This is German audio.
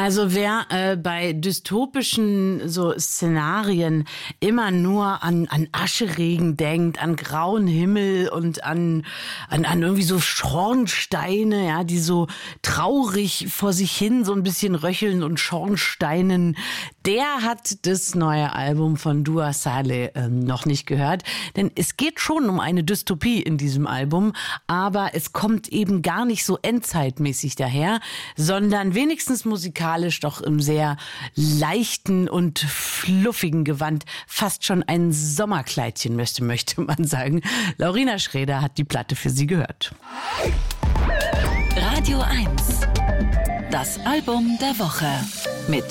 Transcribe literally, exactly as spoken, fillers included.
Also wer äh, bei dystopischen so Szenarien immer nur an, an Ascheregen denkt, an grauen Himmel und an, an, an irgendwie so Schornsteine, ja, die so traurig vor sich hin so ein bisschen röcheln und Schornsteinen, der hat das neue Album von Dua Saleh äh, noch nicht gehört. Denn es geht schon um eine Dystopie in diesem Album, aber es kommt eben gar nicht so endzeitmäßig daher, sondern wenigstens musikalisch doch im sehr leichten und fluffigen Gewand. Fast schon ein Sommerkleidchen, möchte, möchte man sagen. Laurina Schräder hat die Platte für Sie gehört. Radio eins. Das Album der Woche mit